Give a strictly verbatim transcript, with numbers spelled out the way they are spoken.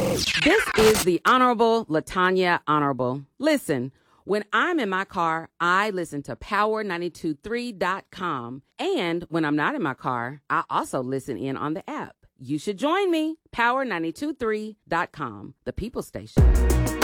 This is the Honorable Latanya Honorable. Listen, when I'm in my car, I listen to power nine two three dot com. And when I'm not in my car, I also listen in on the app. You should join me, power nine two three dot com, the People Station.